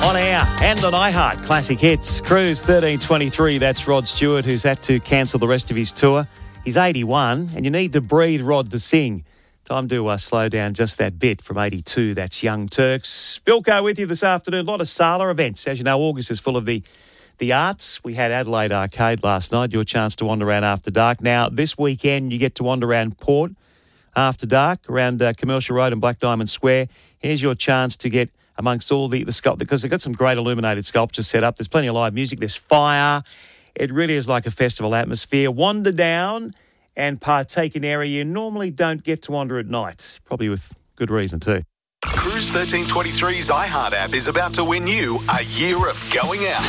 On air and on iHeart, classic hits. Cruise 1323, that's Rod Stewart, who's had to cancel the rest of his tour. He's 81, and you need to breathe, Rod, to sing. Time to slow down just that bit. From 82, that's Young Turks. Bilko with you this afternoon. A lot of Sala events. As you know, August is full of the arts. We had Adelaide Arcade last night, your chance to wander around after dark. Now, this weekend, you get to wander around Port after dark, around Commercial Road and Black Diamond Square. Here's your chance to get amongst all the sculptures, because they've got some great illuminated sculptures set up. There's plenty of live music. There's fire. It really is like a festival atmosphere. Wander down and partake in an area you normally don't get to wander at night, probably with good reason too. Cruise 1323's iHeart app is about to win you a year of going out.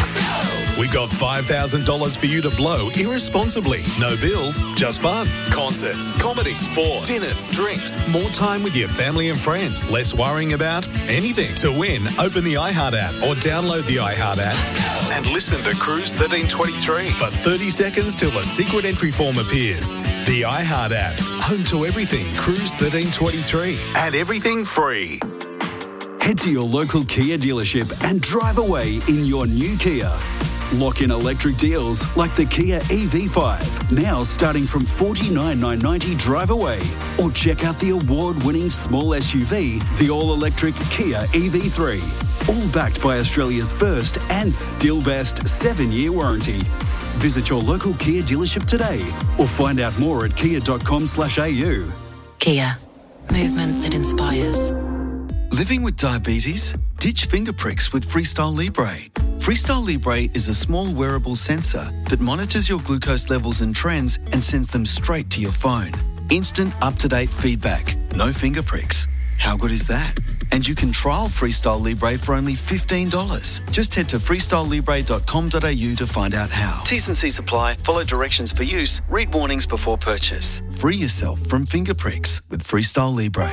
We got $5,000 for you to blow irresponsibly. No bills, just fun. Concerts, comedy, sport, dinners, drinks, more time with your family and friends. Less worrying about anything. To win, open the iHeart app or download the iHeart app and listen to Cruise 1323 for 30 seconds till a secret entry form appears. The iHeart app, home to everything Cruise 1323 and everything free. Head to your local Kia dealership and drive away in your new Kia. Lock in electric deals like the Kia EV5, now starting from $49,990 drive away. Or check out the award-winning small SUV, the all-electric Kia EV3. All backed by Australia's first and still best 7-year warranty. Visit your local Kia dealership today or find out more at kia.com/au. Kia. Movement that inspires. Living with diabetes? Ditch finger pricks with Freestyle Libre. Freestyle Libre is a small wearable sensor that monitors your glucose levels and trends and sends them straight to your phone. Instant, up-to-date feedback. No finger pricks. How good is that? And you can trial Freestyle Libre for only $15. Just head to freestylelibre.com.au to find out how. T's and C's apply. Follow directions for use. Read warnings before purchase. Free yourself from finger pricks with Freestyle Libre.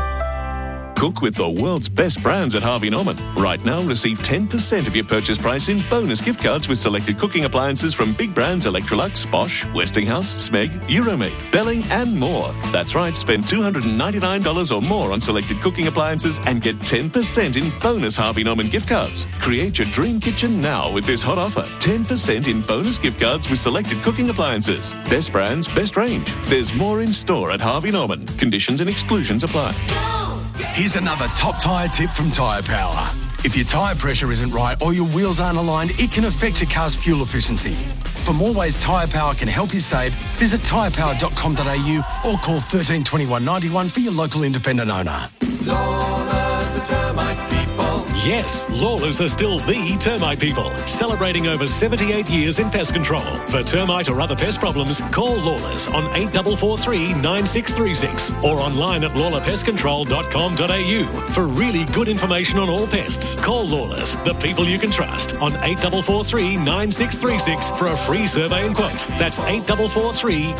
Cook with the world's best brands at Harvey Norman. Right now, receive 10% of your purchase price in bonus gift cards with selected cooking appliances from big brands Electrolux, Bosch, Westinghouse, Smeg, Euromade, Belling and more. That's right, spend $299 or more on selected cooking appliances and get 10% in bonus Harvey Norman gift cards. Create your dream kitchen now with this hot offer. 10% in bonus gift cards with selected cooking appliances. Best brands, best range. There's more in store at Harvey Norman. Conditions and exclusions apply. Here's another top tyre tip from Tyre Power. If your tyre pressure isn't right or your wheels aren't aligned, it can affect your car's fuel efficiency. For more ways Tyre Power can help you save, visit tyrepower.com.au or call 1321 91 for your local independent owner. Lawless, the termite people. Yes, Lawless are still the termite people, celebrating over 78 years in pest control. For termite or other pest problems, call Lawless on 8443 9636 or online at lawlerpestcontrol.com.au for really good information on all pests. Call Lawless, the people you can trust, on 8443 9636 for a free survey and quote. That's 8443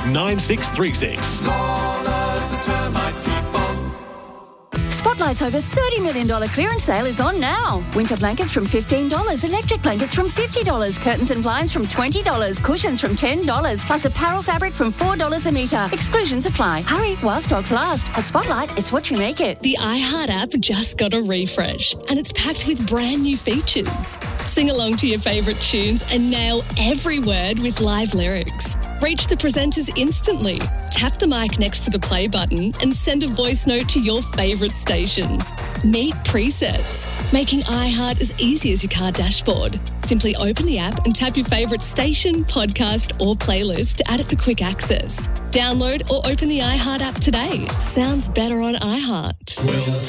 9636. Lawless, the termite people. Spotlight's over $30 million clearance sale is on now. Winter blankets from $15, electric blankets from $50, curtains and blinds from $20, cushions from $10, plus apparel fabric from $4 a metre. Exclusions apply. Hurry while stocks last. At Spotlight, it's what you make it. The iHeart app just got a refresh and it's packed with brand new features. Sing along to your favourite tunes and nail every word with live lyrics. Reach the presenters instantly. Tap the mic next to the play button and send a voice note to your favourite station. Meet presets, making iHeart as easy as your car dashboard. Simply open the app and tap your favourite station, podcast or playlist to add it for quick access. Download or open the iHeart app today. Sounds better on iHeart. Will